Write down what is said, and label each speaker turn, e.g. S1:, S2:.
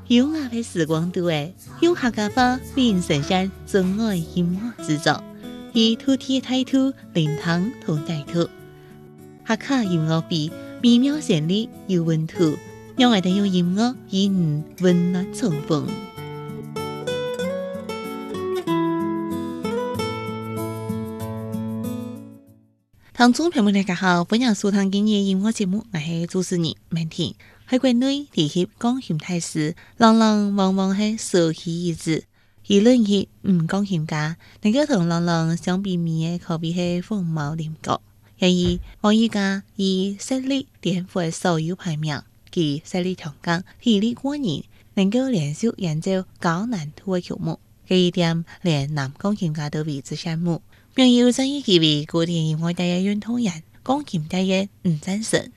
S1: 优雅的时光度诶，用客家话为人呈现真爱音乐制作，以土地态度灵堂同带土，客家音乐比美妙旋律有温度，让我哋用音乐与你温暖重逢。听众朋友们大家好，欢迎收听今日音乐节目，我是主持人曼婷。喺国内地协讲现代诗，人人往往系熟悉一致。议论起讲现家，能够同人人相比面嘅，可比系凤毛麟角。因而王艺家以实力颠覆所有排名，其实力强劲，体力过人，能够连续演奏高难度嘅曲目，这一点连男钢琴家都为之羡慕。并有生意机会古典音乐第一运动员，钢琴第一吴占成。